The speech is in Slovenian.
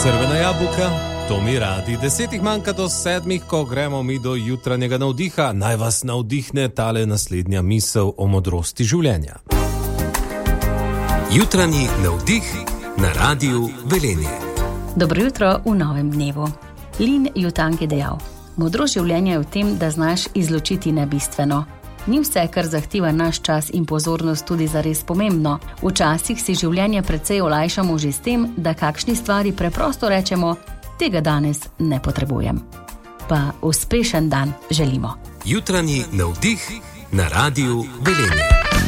Crvena jabuka, to mi radi. 10 manjka do 7, ko gremo mi do jutranjega navdiha. Naj vas navdihne tale naslednja misel o modrosti življenja. Jutranji navdih na Radiu Velenje. Dobro jutro v novem dnevu. Lin Yutang je dejal: modrost življenja je v tem, da znaš izločiti nebistveno. Ni vse, kar zahteva naš čas in pozornost, tudi zares pomembno. Včasih si življenje precej olajšamo že s tem, da kakšni stvari preprosto rečemo: tega danes ne potrebujem. Pa uspešen dan želimo. Jutranji navdih na Radiu Velenje.